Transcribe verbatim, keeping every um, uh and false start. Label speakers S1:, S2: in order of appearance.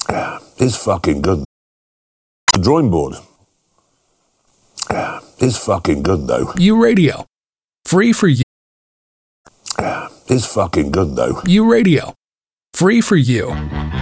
S1: is fucking good. The drawing board is fucking good, though.
S2: U Radio. Free for you.
S1: Is fucking good, though.
S2: U Radio. Free for you.